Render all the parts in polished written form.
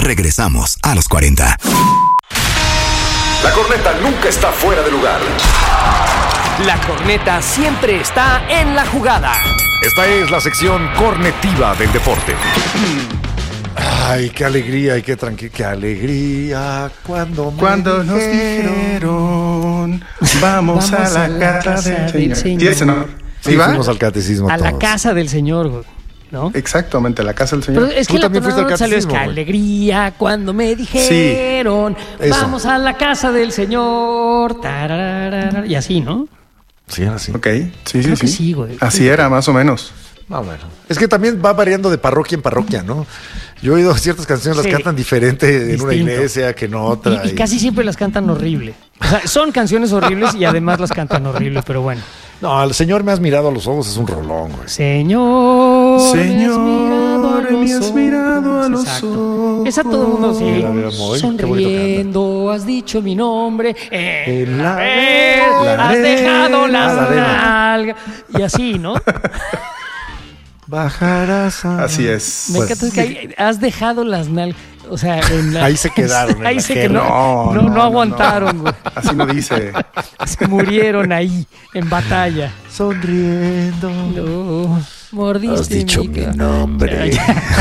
Regresamos a los 40. La corneta nunca está fuera de lugar. La corneta siempre está en la jugada. Esta es la sección cornetiva del deporte. Ay, qué alegría y qué alegría cuando nos dijeron vamos a la casa del Señor. ¿Y ese no? Sí, fuimos al catecismo a todos. la casa del Señor, ¿no? Exactamente, a la casa del Señor. Pero es que Tú también fuiste al salió es catecismo, que güey. alegría cuando me dijeron vamos a la casa del Señor. Tararara, y así, ¿no? Sí, era así. Ok, sí, Creo que sí. sí, güey. Así era, más o menos. No, bueno. Es que también va variando de parroquia en parroquia, ¿no? Yo he oído ciertas canciones, las Sí. cantan diferente en una Distinto. iglesia que en otra. Y casi siempre las cantan horrible. O sea, son canciones horribles y además las cantan horrible, pero bueno. No, al Señor me has mirado a los ojos, es un rolón, güey. Señor, Señor, me has mirado a los Exacto. ojos. Esa todo el mundo sí. Mira, mira, Moy, qué bonito Sonriendo, has dicho mi nombre. En la Has dejado las la arena. nalgas. Y así, ¿no? Bajarás a... Así es. Me encanta que has dejado las nalgas. O sea, en la... Ahí se quedaron, en Ahí la se que jerga. no aguantaron, güey. Así no dice. Se murieron ahí, en batalla. Sonriendo. No, mordiste Has dicho mi cara. nombre.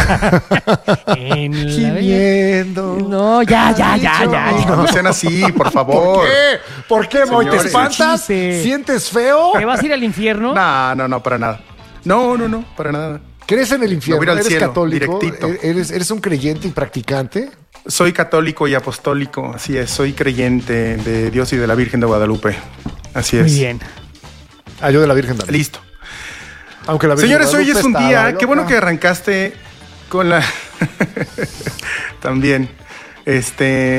En la... Gimiendo. No, ya. No sean así, por favor. ¿Por qué, Moy? ¿Te Señores. espantas? Chiste. ¿Sientes feo? ¿Te vas a ir al infierno? No, para nada. No, para nada. ¿Crees en el infierno? Me voy al ¿Eres cielo, católico? directito. ¿Eres un creyente y practicante? Soy católico y apostólico, así es. Soy creyente de Dios y de la Virgen de Guadalupe. Así es. Muy bien. Ah, yo de la Virgen también. Listo. Aunque la Virgen Señores, de hoy es un Guadalupe día. estaba Qué bueno loca. que arrancaste con la. También. Es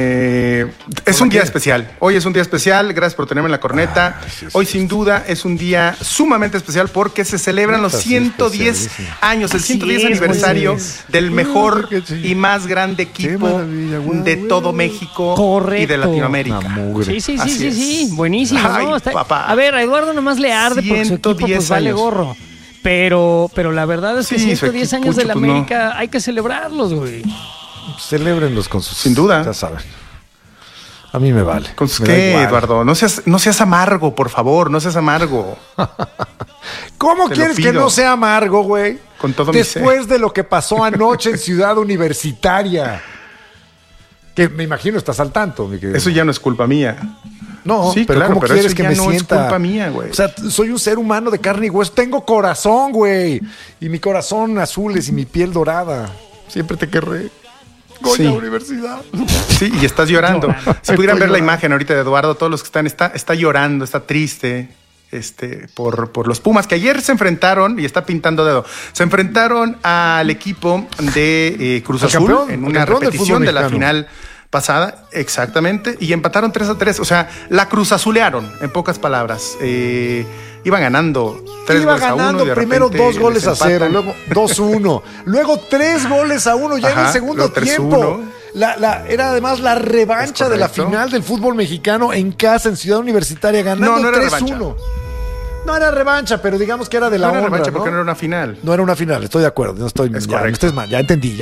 un día especial. Hoy es un día especial. Gracias por tenerme en la corneta. Hoy, sin duda, es un día sumamente especial porque se celebran los 110 años, el 110 aniversario del mejor y más grande equipo de todo México y de Latinoamérica. Una mugre. Sí. Así es. Buenísimo, Ay, ¿no? papá. A ver, a Eduardo nomás le arde porque su equipo 110 pues vale años. gorro. Pero la verdad es que Sí, su 110 años de la equipucho, pues, América hay que celebrarlos, güey. Celébrenlos con sus... Sin duda. Ya saben. A mí me vale. ¿Con Me da qué, igual. Eduardo? No seas amargo, por favor. No seas amargo. ¿Cómo Te lo quieres que pido. no sea amargo, güey? Con todo mi Después de lo que pasó anoche en Ciudad Universitaria. Que me imagino estás al tanto, mi querido. Eso ya no es culpa mía. No, Sí, pero claro, ¿cómo pero quieres eso que ya me no es sienta? culpa mía, güey. O sea, soy un ser humano de carne y hueso. Tengo corazón, güey. Y mi corazón azules y mi piel dorada. Siempre te querré. Sí. Goya Universidad. Sí, y estás llorando. Si pudieran Estoy ver la llorando. imagen ahorita de Eduardo, todos los que están, está llorando, está triste. Por los Pumas, que ayer se enfrentaron, y está pintando dedo, se enfrentaron al equipo de Cruz Al Azul campeón, en al una campeón del repetición fútbol de la mexicano. final pasada, exactamente, y empataron 3-3. O sea, la Cruz Azulearon, en pocas palabras. Iban ganando 3 Iba goles a 1. ganando de primero repente 2 goles a les 0, empatan. luego 2-1, luego 3 goles a 1 ya en el Ajá, segundo luego 3-1. tiempo. Era además la revancha Es de la correcto. final del fútbol mexicano en casa, en Ciudad Universitaria, ganando No era 3-1. revancha. No era revancha, pero digamos que era de la No era honra, revancha ¿no? porque no era una final. No era una final, estoy de acuerdo. No estoy, Es ya, correcto. estés mal, ya entendí.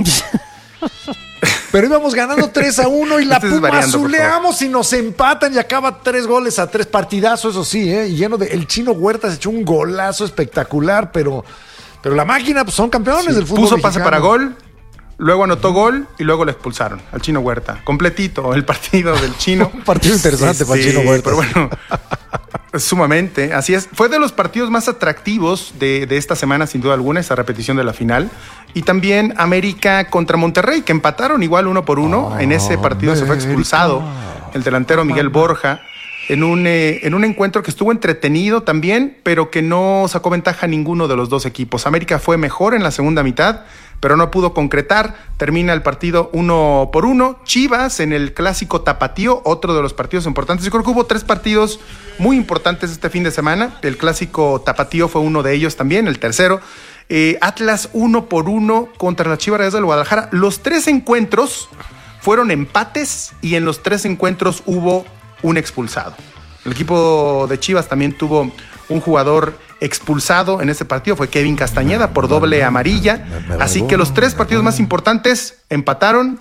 Pero íbamos ganando 3-1 y la Estés Puma variando, por azuleamos y nos empatan y acaba 3 goles a 3. Partidazo, eso sí, y lleno de... El Chino Huerta se echó un golazo espectacular, pero la máquina, pues son campeones del fútbol Puso mexicano. pase para gol, luego anotó gol y luego lo expulsaron al Chino Huerta. Completito el partido del Chino. Un partido interesante para el Chino Huerta. Pero bueno, sumamente, así es. Fue de los partidos más atractivos de esta semana, sin duda alguna, esa repetición de la final. Y también América contra Monterrey, que empataron igual 1-1. En ese partido se fue expulsado el delantero Miguel Borja. En un encuentro que estuvo entretenido también, pero que no sacó ventaja ninguno de los dos equipos. América fue mejor en la segunda mitad, pero no pudo concretar. Termina el partido 1-1. Chivas en el clásico tapatío, otro de los partidos importantes. Yo creo que hubo 3 partidos muy importantes este fin de semana. El clásico tapatío fue uno de ellos también, el tercero. Atlas 1-1 contra las Chivas Rayadas del Guadalajara. Los 3 encuentros fueron empates y en los 3 encuentros hubo un expulsado. El equipo de Chivas también tuvo un jugador expulsado en ese partido, fue Kevin Castañeda por doble amarilla. Así que los 3 partidos más importantes empataron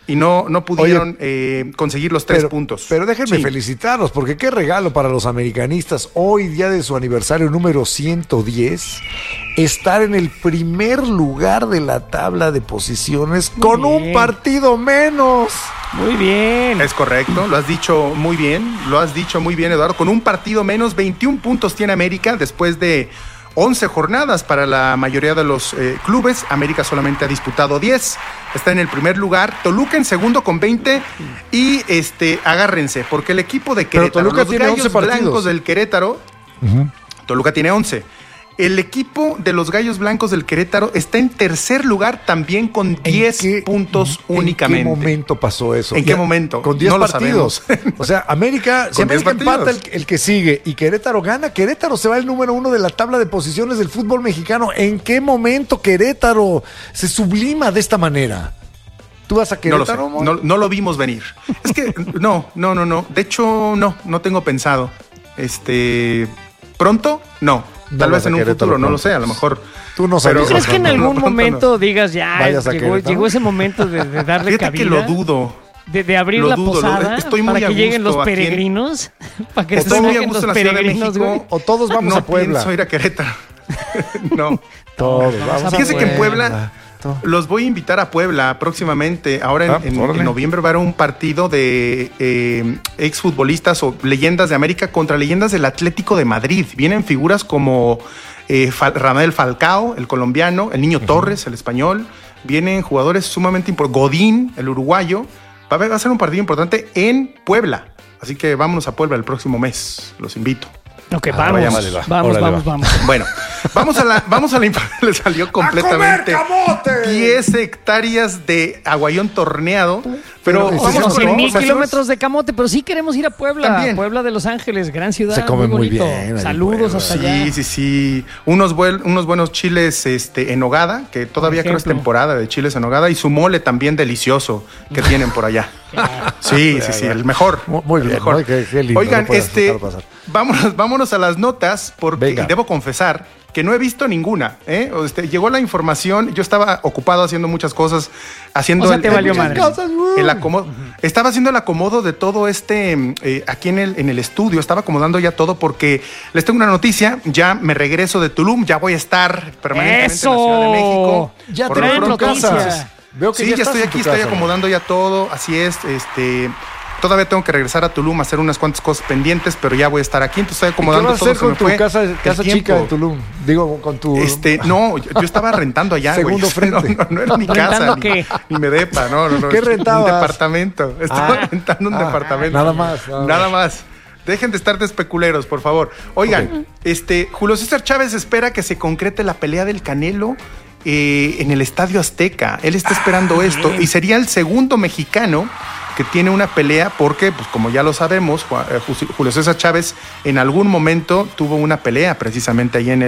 y no pudieron conseguir los 3 puntos. Pero déjenme felicitarlos, porque qué regalo para los americanistas, hoy día de su aniversario número 110, estar en el primer lugar de la tabla de posiciones con un partido menos. Muy bien. Es correcto, lo has dicho muy bien, Eduardo. Con un partido menos, 21 puntos tiene América después de 11 jornadas para la mayoría de los clubes. América solamente ha disputado 10. Está en el primer lugar. Toluca en segundo con 20. Y agárrense, porque el equipo de Querétaro, Toluca los tiene Gallos 11 partidos. Blancos del Querétaro, Toluca tiene 11. El equipo de los Gallos Blancos del Querétaro está en tercer lugar también con 10 puntos únicamente. ¿En qué momento pasó eso? ¿En qué momento? Con 10 no partidos. Lo sabemos. O sea, América, si América empata el que sigue y Querétaro gana, Querétaro se va al número 1 de la tabla de posiciones del fútbol mexicano. ¿En qué momento Querétaro se sublima de esta manera? ¿Tú vas a Querétaro? No lo vimos venir. Es que no. De hecho, no tengo pensado. ¿Pronto? No. Tal vez en un futuro, no lo sé, a lo mejor. Tú no sabes. ¿Crees que en algún momento digas, ya, llegó ese momento de darle Fíjate cabida? Que lo dudo. De abrir la posada estoy muy para que lleguen los peregrinos. Para que estoy muy a gusto los en la Ciudad de peregrinos, México. O todos vamos a Puebla. No pienso ir a Querétaro. No. Todos vamos. Fíjese que en Puebla los voy a invitar a Puebla próximamente. Ahora en noviembre va a haber un partido de exfutbolistas o leyendas de América contra leyendas del Atlético de Madrid. Vienen figuras como Radamel Falcao, el colombiano, el Niño Torres, el español. Vienen jugadores sumamente importantes. Godín, el uruguayo. Va a ser un partido importante en Puebla. Así que vámonos a Puebla el próximo mes. Los invito. Ok, vamos. Bueno, vamos a la le salió completamente 10 hectáreas de aguayón torneado, pero vamos 100,000 kilómetros de camote, pero sí queremos ir a Puebla, también. Puebla de Los Ángeles, gran ciudad. Se come muy bien. Saludos hasta allá. Sí. Unos buenos chiles en nogada, que todavía creo es temporada de chiles en nogada, y su mole también delicioso que tienen por allá. Sí, el mejor. Muy bien, mejor. Qué lindo. Oigan, vámonos a las notas, porque debo confesar que no he visto ninguna. Llegó la información, yo estaba ocupado haciendo muchas cosas, haciendo el acomodo. Estaba haciendo el acomodo de todo aquí en el estudio, estaba acomodando ya todo porque les tengo una noticia, ya me regreso de Tulum, ya voy a estar permanentemente en la Ciudad de México. Ya traen noticias. Veo que ya estoy aquí, estoy acomodando ya todo, así es, todavía tengo que regresar a Tulum a hacer unas cuantas cosas pendientes, pero ya voy a estar aquí, entonces estoy acomodando todo. ¿Qué vas a hacer con tu casa chica de Tulum? Digo, con tu... No, yo estaba rentando allá, Segundo frente. No era mi casa, ni me depa, no. ¿Qué rentabas? Un departamento. Estaba rentando un departamento. Nada más. Dejen de estar de especuleros, por favor. Oigan, Julio César Chávez espera que se concrete la pelea del Canelo en el Estadio Azteca. Él está esperando esto y sería el segundo mexicano que tiene una pelea porque, pues como ya lo sabemos, Julio César Chávez en algún momento tuvo una pelea precisamente ahí en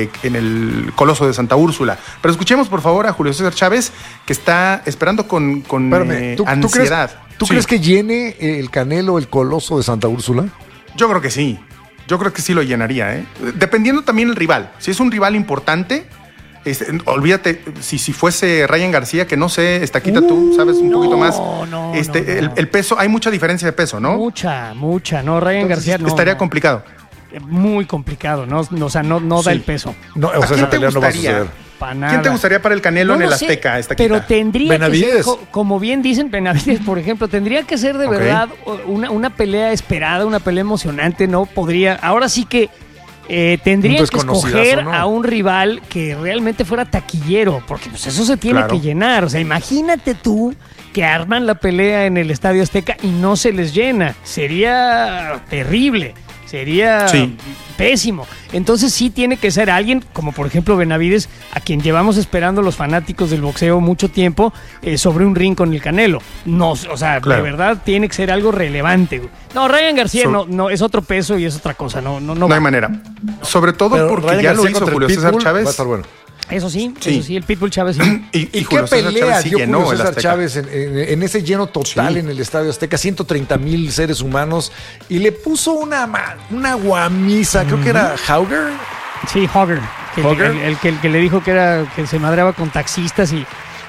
el Coloso de Santa Úrsula. Pero escuchemos por favor a Julio César Chávez, que está esperando con ansiedad. ¿Tú crees que llene el Canelo el Coloso de Santa Úrsula? Yo creo que sí. Yo creo que sí lo llenaría, dependiendo también el rival. Si es un rival importante... olvídate, si fuese Ryan García, que no sé, Estaquita, tú sabes un poquito más. No. El peso, hay mucha diferencia de peso, ¿no? Mucha, no, Ryan García no. Estaría complicado. Muy complicado, no da el peso. No, o sea, esa pelea no va a suceder. ¿Quién te gustaría para el Canelo en el Azteca, Estaquita? Pero tendría Benavides. que ser, como bien dicen Benavides, por ejemplo, tendría que ser de verdad una pelea esperada, una pelea emocionante, no podría. Ahora sí que tendría que escoger a un rival que realmente fuera taquillero, porque pues eso se tiene que llenar. O sea, imagínate tú que arman la pelea en el Estadio Azteca y no se les llena. Sería terrible, sería pésimo. Entonces sí tiene que ser alguien como por ejemplo Benavides, a quien llevamos esperando los fanáticos del boxeo mucho tiempo, sobre un ring con el Canelo. No, o sea, de verdad tiene que ser algo relevante. No, Ryan García no es otro peso y es otra cosa. No hay manera. Sobre todo pero porque Ryan ya García lo hizo Julio César Chávez. Va a estar bueno. Eso sí, el Pitbull Chávez sí. ¿Y qué pelea dio Julio César Chávez en ese lleno total en el Estadio Azteca? 130,000 seres humanos. Y le puso una guamisa, creo que era Hauger. Sí, Hauger. El que le dijo que se madreaba con taxistas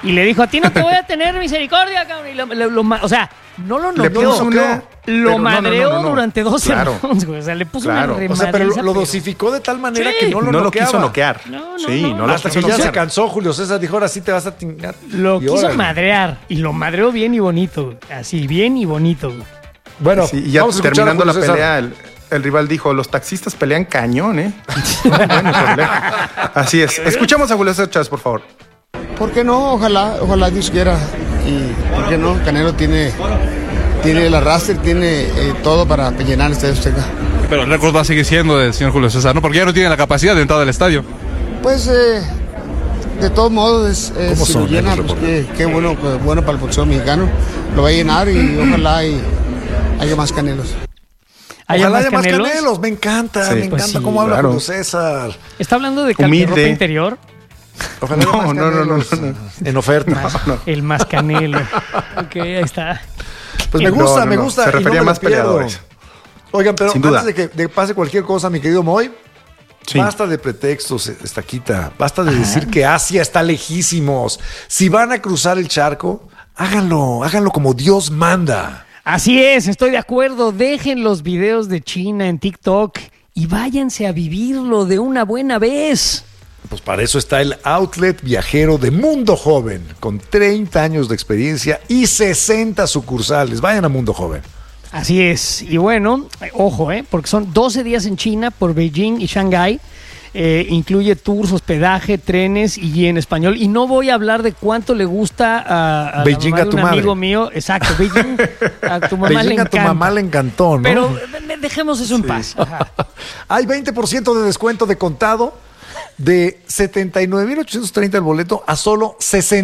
Y le dijo, a ti no te voy a tener misericordia, cabrón. Y o sea, no lo noqueó. Lo madreó durante 12 rounds, güey. O sea, le puso una remadriza. O sea, pero lo dosificó de tal manera que no lo quiso noquear. No hasta que ya se cansó, Julio César dijo, ahora sí te vas a tingar. Lo quiso madrear. Y lo madreó bien y bonito. Así, bien y bonito. Bueno, y ya terminando la pelea, el rival dijo, los taxistas pelean cañón, ¿eh? Bueno, así es. Escuchamos a Julio César Chávez, por favor. ¿Por qué no? Ojalá Dios quiera. Y ¿por qué no? Canelo tiene el arrastre, tiene todo para llenar el Estadio Azteca. Pero el récord va a seguir siendo del señor Julio César, ¿no? Porque ya no tiene la capacidad de entrar al estadio. Pues, de todos modos, si lo llena, pues qué bueno para el boxeo mexicano. Lo va a llenar y ojalá haya más Canelos. Ojalá haya más Canelos. Me encanta cómo habla Julio César. ¿Está hablando de ropa interior? Ojalá no. En oferta. No. El más Canelo. Ok, ahí está. Pues me gusta. Se refería a más peleadores. Oigan, pero antes de que pase cualquier cosa, mi querido Moy, basta de pretextos, Estaquita. Basta de decir que Asia está lejísimos. Si van a cruzar el charco, háganlo como Dios manda. Así es, estoy de acuerdo. Dejen los videos de China en TikTok y váyanse a vivirlo de una buena vez. Pues para eso está el outlet viajero de Mundo Joven, con 30 años de experiencia y 60 sucursales. Vayan a Mundo Joven. Así es. Y bueno, ojo, porque son 12 días en China por Beijing y Shanghái. Incluye tours, hospedaje, trenes y en español. Y no voy a hablar de cuánto le gusta a Beijing la mamá de un amigo madre. Mío. Exacto, Beijing a tu mamá Beijing le encanta. A tu mamá le encantó, ¿no? Pero dejemos eso en paz. Ajá. Hay 20% de descuento de contado. De 79,830 el boleto a solo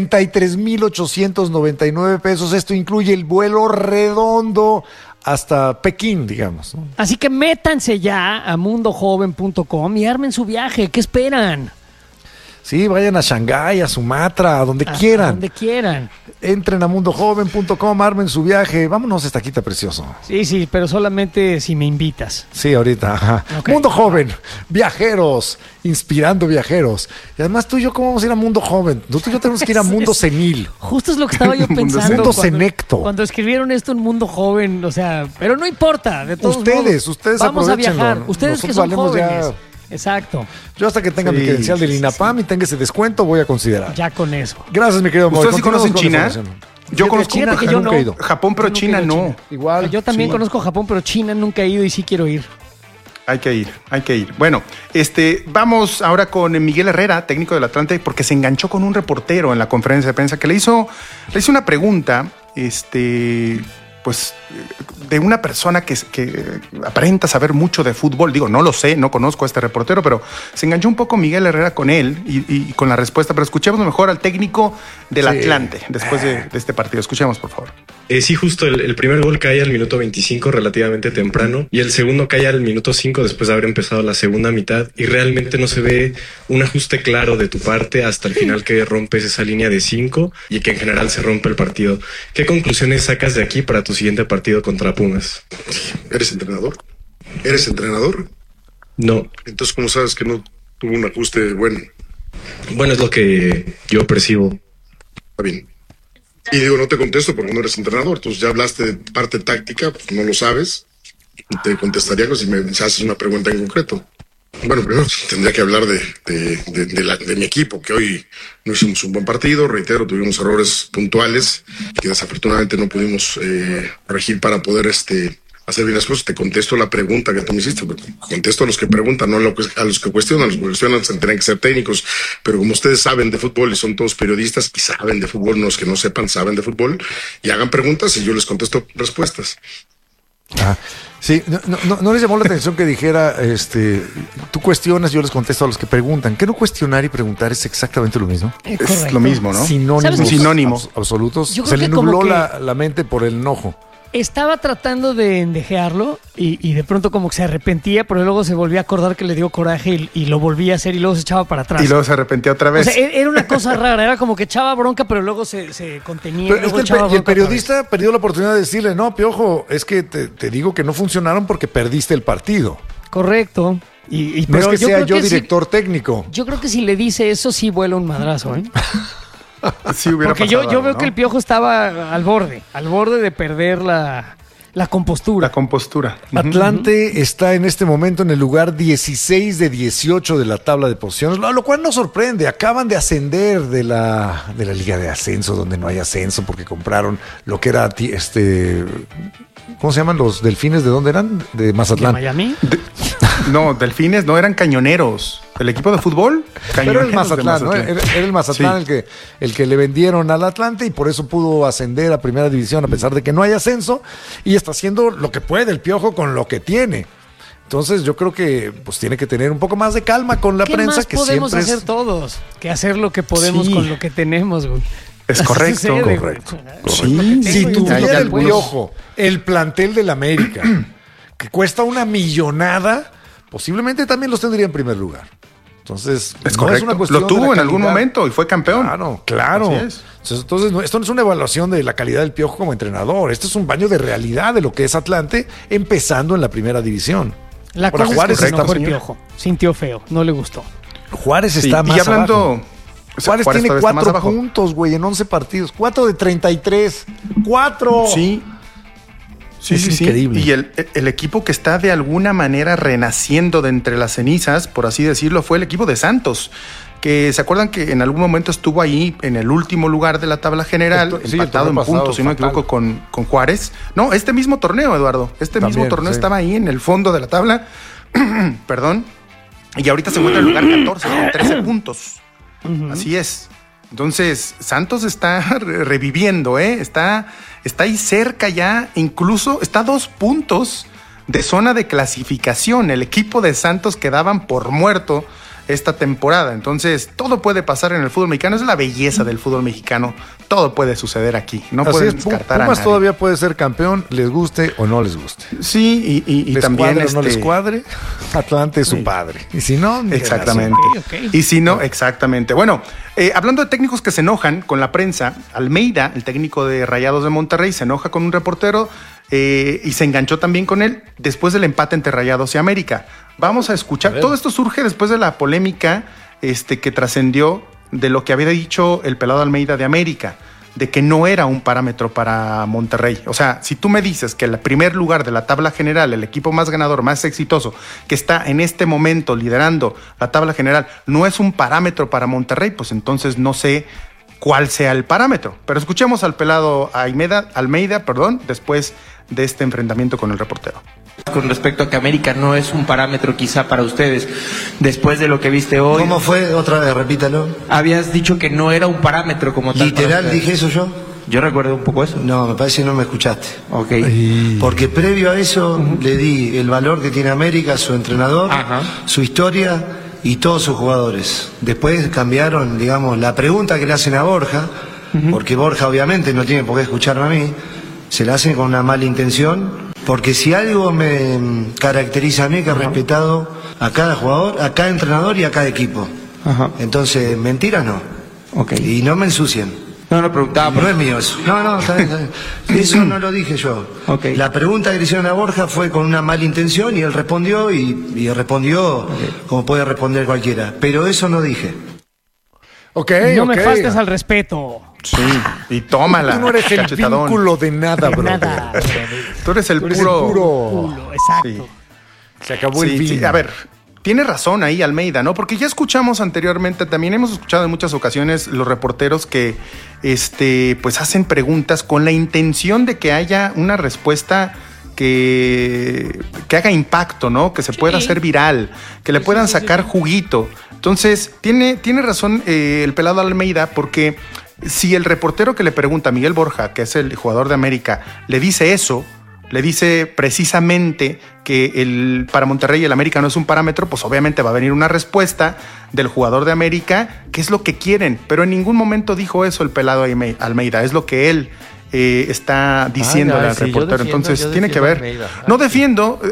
63,899 pesos. Esto incluye el vuelo redondo hasta Pekín, digamos, ¿no? Así que métanse ya a mundojoven.com y armen su viaje. ¿Qué esperan? Sí, vayan a Shanghái, a Sumatra, a donde quieran. A donde quieran. Entren a mundojoven.com, armen su viaje. Vámonos, Estaquita precioso. Sí, pero solamente si me invitas. Sí, ahorita. Ajá. Okay. Mundo Joven, viajeros, inspirando viajeros. Y además tú y yo, ¿cómo vamos a ir a Mundo Joven? Tú y yo tenemos que ir a Mundo Senil. Justo es lo que estaba yo pensando. Mundo Senecto. Cuando escribieron esto en Mundo Joven, o sea, pero no importa. De todos ustedes vamos a aprovechenlo. viajar. Ustedes que son jóvenes. Ya... Exacto. Yo hasta que tenga mi credencial del INAPAM y tenga ese descuento voy a considerar. Ya con eso. Gracias, mi querido Moy. ¿Ustedes sí conocen China? Yo conozco Japón, pero China no. Igual. Yo también conozco Japón, pero China nunca he ido y sí quiero ir. Hay que ir. Bueno, vamos ahora con Miguel Herrera, técnico del Atlante, porque se enganchó con un reportero en la conferencia de prensa que le hizo una pregunta, pues de una persona que aparenta saber mucho de fútbol. Digo, no lo sé, no conozco a este reportero, pero se enganchó un poco Miguel Herrera con él y con la respuesta. Pero escuchemos mejor al técnico del Atlante después de este partido. Escuchemos, por favor. Sí, justo el primer gol cae al minuto 25 relativamente temprano y el segundo cae al minuto 5 después de haber empezado la segunda mitad y realmente no se ve un ajuste claro de tu parte hasta el final que rompes esa línea de 5 y que en general se rompe el partido. ¿Qué conclusiones sacas de aquí para tu siguiente partido contra Pumas? ¿Eres entrenador? ¿Eres entrenador? No. Entonces, ¿cómo sabes que no tuvo un ajuste bueno? Bueno, es lo que yo percibo. Está bien. Y digo, no te contesto porque no eres entrenador. Entonces ya hablaste de parte táctica, pues no lo sabes. Te contestaría si me haces una pregunta en concreto. Bueno, primero tendría que hablar de mi equipo, que hoy no hicimos un buen partido. Reitero, tuvimos errores puntuales que desafortunadamente no pudimos corregir para poder hacer bien las cosas. Te contesto la pregunta que tú me hiciste, porque contesto a los que preguntan, no a los que cuestionan. Los que cuestionan tendrían que ser técnicos, pero como ustedes saben de fútbol y son todos periodistas y saben de fútbol, no los que no sepan, saben de fútbol, y hagan preguntas y yo les contesto respuestas. Sí, no les llamó la atención que dijera, tú cuestionas, yo les contesto a los que preguntan. ¿Qué no cuestionar y preguntar es exactamente lo mismo? Es lo mismo, ¿no? Sinónimos absolutos. Se le nubló la mente por el enojo. Estaba tratando de endejearlo y de pronto como que se arrepentía, pero luego se volvía a acordar que le dio coraje y lo volvía a hacer y luego se echaba para atrás. Y luego se arrepentía otra vez. O sea, era una cosa rara, era como que echaba bronca, pero luego se contenía. Pero es que el periodista perdió la oportunidad de decirle, no, Piojo, es que te digo que no funcionaron porque perdiste el partido. Correcto. No es que sea yo director técnico. Yo creo que si le dice eso, sí vuela un madrazo, ¿eh? Sí hubiera Porque pasado yo veo ¿no? que el Piojo estaba al borde de perder la compostura. La compostura. Atlante está en este momento en el lugar 16 de 18 de la tabla de posiciones, lo cual nos sorprende. Acaban de ascender de la Liga de Ascenso, donde no hay ascenso, porque compraron lo que era ¿cómo se llaman los Delfines? ¿De dónde eran? ¿De Mazatlán? ¿De Miami? No, Delfines no, eran Cañoneros. El equipo de fútbol, Pero era el Mazatlán, ¿no? Mazatlán. Era el Mazatlán Sí. el que le vendieron al Atlante y por eso pudo ascender a primera división a pesar de que no hay ascenso y está haciendo lo que puede el Piojo con lo que tiene. Entonces yo creo que pues tiene que tener un poco más de calma con la ¿Qué prensa más que podemos siempre hacer todos? Que hacer lo que podemos Sí. con lo que tenemos, güey. Es correcto. Sucede, correcto. güey. Sí, Si hay tuviera el algunos- Piojo el plantel del América, que cuesta una millonada, posiblemente también los tendría en primer lugar. Entonces, Es no correcto. una cuestión Lo de tuvo la en algún calidad. momento y fue campeón. Claro. Así es. Entonces, esto no es una evaluación de la calidad del Piojo como entrenador. Esto es un baño de realidad de lo que es Atlante, empezando en la primera división. La Ahora, cosa Juárez es que se está- enojó el Piojo. Sintió feo, no le gustó. Juárez Sí, está más y hablando, abajo. Juárez tiene todavía está más 4 abajo. puntos, güey, en 11 partidos. 4 de 33. 4. Sí. Sí, Es sí, increíble. sí. Y el equipo que está de alguna manera renaciendo de entre las cenizas, por así decirlo, fue el equipo de Santos. Que se acuerdan que en algún momento estuvo ahí en el último lugar de la tabla general, Sí, el empatado en torneo puntos, pasado, si no me fatal. equivoco, con Juárez. No, este mismo torneo, Eduardo. Este mismo También, torneo sí. estaba ahí en el fondo de la tabla. Perdón. Y ahorita se encuentra en el lugar 14 con 13 puntos. Así es. Entonces, Santos está reviviendo, ¿eh? Está ahí cerca ya, incluso está a 2 puntos de zona de clasificación. El equipo de Santos quedaban por muerto esta temporada. Entonces, todo puede pasar en el fútbol mexicano. Es la belleza del fútbol mexicano. Todo puede suceder aquí. No Así pueden es, descartar a Pumas nadie. todavía puede ser campeón, les guste o no les guste. Sí, y Les también cuadre o no les cuadre, Atlante es su padre. Y si no, ni Exactamente. Ok, ok. Y si no, exactamente. Bueno, hablando de técnicos que se enojan con la prensa, Almeida, el técnico de Rayados de Monterrey, se enoja con un reportero y se enganchó también con él después del empate entre Rayados y América. Vamos a escuchar. Todo esto surge después de la polémica que trascendió de lo que había dicho el pelado Almeida de América, de que no era un parámetro para Monterrey. O sea, si tú me dices que el primer lugar de la tabla general, el equipo más ganador, más exitoso, que está en este momento liderando la tabla general, no es un parámetro para Monterrey, pues entonces no sé cuál sea el parámetro. Pero escuchemos al pelado Almeida, después de este enfrentamiento con el reportero. Con respecto a que América no es un parámetro quizá para ustedes, después de lo que viste hoy. ¿Cómo fue? Otra vez, repítalo. Habías dicho que no era un parámetro como tal. ¿Literal dije eso yo? Yo recuerdo un poco eso. No, me parece que no me escuchaste. Ok. Porque previo a eso le di el valor que tiene América, su entrenador, su historia y todos sus jugadores. Después cambiaron, digamos, la pregunta que le hacen a Borja, porque Borja obviamente no tiene por qué escucharme a mí, se la hacen con una mala intención. Porque si algo me caracteriza a mí, que he respetado a cada jugador, a cada entrenador y a cada equipo. Entonces, mentiras no. Y no me ensucien. No preguntaba. No es mío eso. No, está bien, está bien. Eso no lo dije yo. La pregunta que le hicieron a Borja fue con una mala intención y él respondió y respondió como puede responder cualquiera. Pero eso no dije. No me faltes al respeto. Sí, y tómala. Tú no eres el cachetadón. vínculo de nada, bro. Tú eres el puro. Exacto. Se acabó el vino. Sí, a ver, tiene razón ahí Almeida, ¿no? Porque ya escuchamos anteriormente, también hemos escuchado en muchas ocasiones los reporteros que pues hacen preguntas con la intención de que haya una respuesta que haga impacto, ¿no? Que se pueda hacer viral, que le puedan sacar juguito. Entonces, tiene razón el pelado Almeida, porque si el reportero que le pregunta a Miguel Borja, que es el jugador de América, le dice eso, le dice precisamente que para Monterrey el América no es un parámetro, pues obviamente va a venir una respuesta del jugador de América, que es lo que quieren, pero en ningún momento dijo eso el pelado Almeida, es lo que él está diciéndole al reportero. Entonces tiene que ver. No defiendo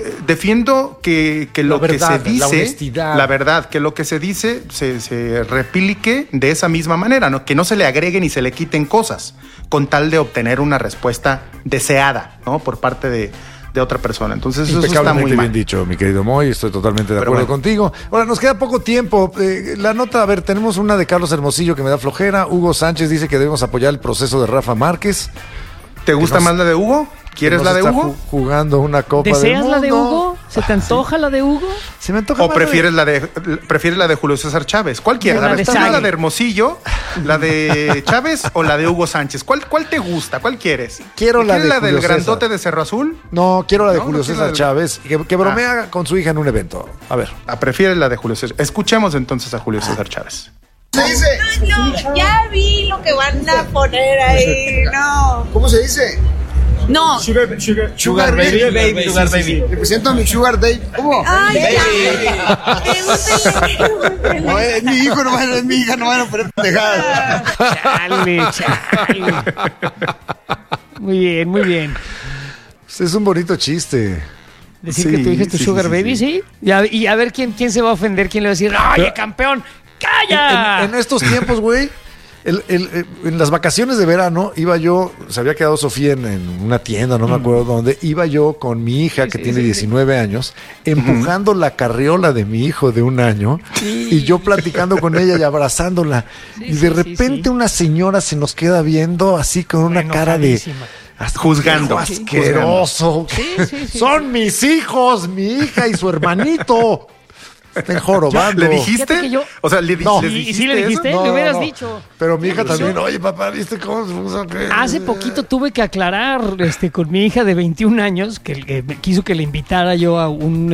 que lo que se dice, la verdad, que lo que se dice se replique de esa misma manera, ¿no? Que no se le agreguen y se le quiten cosas con tal de obtener una respuesta deseada, ¿no? Por parte del de otra persona. Entonces eso está muy mal. Bien dicho, mi querido Moy, estoy totalmente de acuerdo contigo. Ahora, nos queda poco tiempo. La nota, a ver, tenemos una de Carlos Hermosillo que me da flojera. Hugo Sánchez dice que debemos apoyar el proceso de Rafa Márquez. ¿Te gusta más la de Hugo? ¿Quieres la de Hugo? Jugando una Copa del Mundo. ¿Deseas la de Hugo? ¿Se te antoja la de Hugo? Se me antoja. ¿O prefieres la de Julio César Chávez? ¿Cuál quieres? ¿La de Hermosillo, la de Chávez o la de Hugo Sánchez? ¿Cuál te gusta? ¿Cuál quieres? Quiero la de la Julio del César. Grandote de Cerro Azul? No, quiero la de Julio César Chávez, que bromea con su hija en un evento. A ver. Prefieres la de Julio César. Escuchemos entonces a Julio César Chávez. ¿Se dice? No, ya vi lo que van a poner ahí, no. ¿Cómo se dice? No. Sugar baby. Le presento a mi Sugar Baby. ¿Cómo? Ay, ya. No, es mi hijo, no es mi hija, no van a poner pendejadas. Chale. Muy bien. Es un bonito chiste. Decir que tu hija es tu Sugar Baby, ¿sí? Y a ver quién se va a ofender, quién le va a decir, ¡oye, campeón! ¡Calla! En estos tiempos, güey, en las vacaciones de verano iba yo, se había quedado Sofía en una tienda, no me acuerdo dónde, iba yo con mi hija que tiene 19 años, empujando la carriola de mi hijo de 1 año y yo platicando con ella y abrazándola. Y de repente una señora se nos queda viendo así con una cara de... Juzgando. Asqueroso. Son mis hijos, mi hija y su hermanito. Estén jorobando. ¿Le dijiste? O sea, no. ¿Y sí le dijiste? No, le hubieras dicho. Pero mi hija también, oye, papá, ¿viste cómo se puso? Hace poquito tuve que aclarar con mi hija de 21 años, que me quiso que le invitara yo a un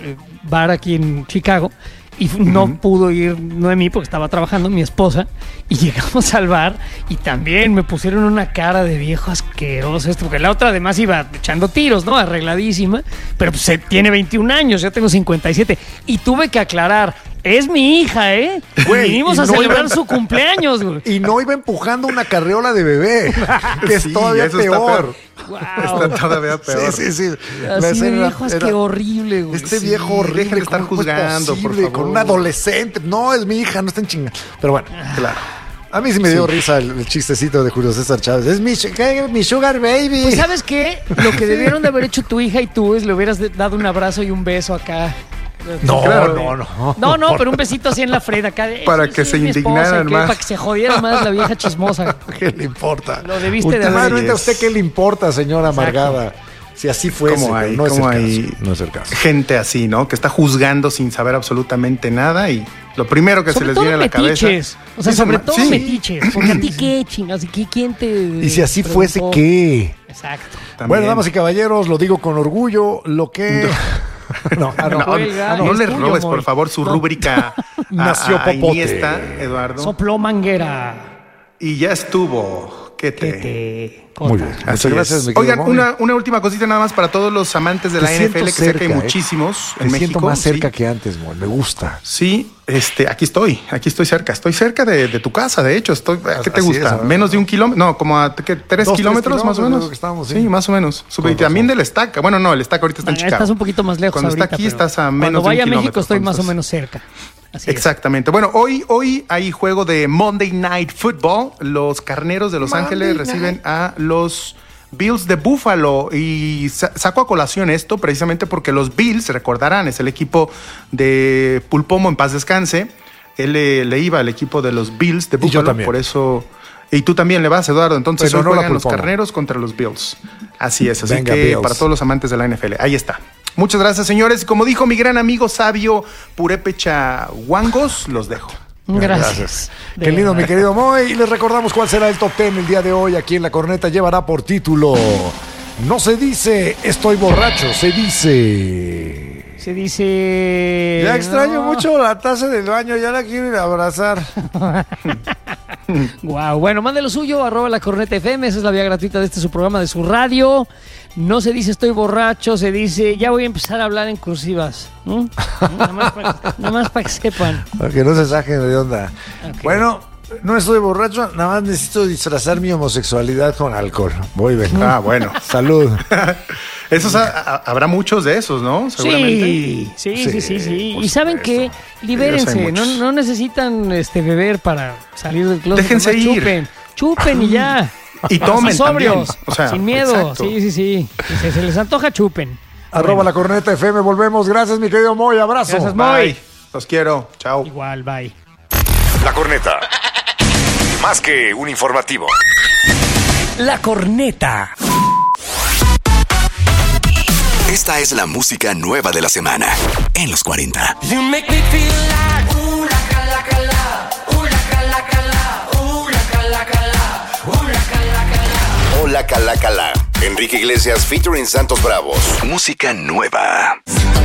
bar aquí en Chicago. Y no pudo ir Noemí porque estaba trabajando, mi esposa, y llegamos al bar y también me pusieron una cara de viejo asqueroso porque la otra además iba echando tiros, ¿no? Arregladísima, pero pues tiene 21 años, yo tengo 57 y tuve que aclarar, es mi hija, Güey, vinimos a celebrar su cumpleaños, güey. Y no iba empujando una carriola de bebé, que es todavía peor. Wow. Está todavía peor. Sí. Así de viejo, es que horrible, güey. Este viejo horrible. Dejen de estar juzgando, por favor. Con un adolescente. No, es mi hija, no estén chingando. Pero bueno, claro. A mí sí me dio risa el chistecito de Julio César Chávez. Es mi Sugar Baby. Pues, ¿sabes qué? Lo que debieron de haber hecho tu hija y tú es le hubieras dado un abrazo y un beso acá. No, pero un besito así en la frente acá. Para que se indignaran más. Para que se jodiera más la vieja chismosa. ¿Qué le importa? Lo debiste de haber. ¿A usted qué le importa, señora amargada? Si así fuese, no es el caso. Gente así, ¿no? Que está juzgando sin saber absolutamente nada y lo primero que se les viene a la cabeza. O sea, sobre todo metiches. Porque a ti qué chingas, ¿quién te Y si así fuese, ¿qué? Exacto. También. Bueno, damas y caballeros, lo digo con orgullo, lo que... No le robes, por favor, su rúbrica Nació a Iniesta, Eduardo. Sopló manguera. Y ya estuvo. Muy bien. Muchas gracias, mi Oigan, una última cosita nada más para todos los amantes de la NFL, que sé que hay muchísimos en México. Me siento más cerca que antes, me gusta. Sí, aquí estoy cerca. Estoy cerca de tu casa, de hecho. ¿Qué te gusta? ¿Menos de 1 kilómetro? No, como a 3 kilómetros más o menos. Sí, más o menos. También del Estaca. Bueno, no, el Estaca ahorita está en Chicago. Estás un poquito más lejos. Cuando está aquí estás a menos de 1 kilómetro. Cuando vaya a México estoy más o menos cerca. Exactamente. Bueno, hoy hay juego de Monday Night Football. Los Carneros de Los Ángeles reciben a los Bills de Buffalo y saco a colación esto precisamente porque los Bills, recordarán, es el equipo de Pulpomo, en paz descanse. Él le iba al equipo de los Bills de Buffalo, y yo también. Por eso... Y tú también le vas, Eduardo. Entonces hoy juegan los Carneros contra los Bills. Así es, así que Bills. Para todos los amantes de la NFL, ahí está. Muchas gracias, señores. Como dijo mi gran amigo sabio Purépecha Huangos, los dejo. Gracias. Qué lindo, mi querido Moy. Y les recordamos cuál será el top 10 el día de hoy. Aquí en La Corneta llevará por título: no se dice estoy borracho, se dice... Ya extraño mucho la taza del baño, ya la quiero ir a abrazar. Wow, bueno, mande lo suyo, @lacornetafm, esa es la vía gratuita de su programa, de su radio. No se dice estoy borracho, se dice ya voy a empezar a hablar en cursivas. Nada más para que sepan. Para que no se saquen de onda. Okay. Bueno, no estoy borracho, nada más necesito disfrazar mi homosexualidad con alcohol. Voy, venga. Bueno. Salud. Esos habrá muchos de esos, ¿no? Seguramente. Sí. Y saben que libérense, no necesitan beber para salir del closet. Déjense ir. Chupen y ya. Y tomen sobrios, también. O sea, sin miedo. exacto. Sí. Si se les antoja, chupen. @ La Corneta FM, volvemos. Gracias, mi querido Moy, abrazo. Gracias, Moy. Bye. Los quiero, chao. Igual, bye. La Corneta. Más que un informativo. La Corneta. Esta es la música nueva de la semana en los 40. You make me feel like ooh la cala cala, ooh la cala cala, ooh la cala cala, ooh la cala cala. Hola Cala Cala. Enrique Iglesias featuring Santos Bravos. Música nueva.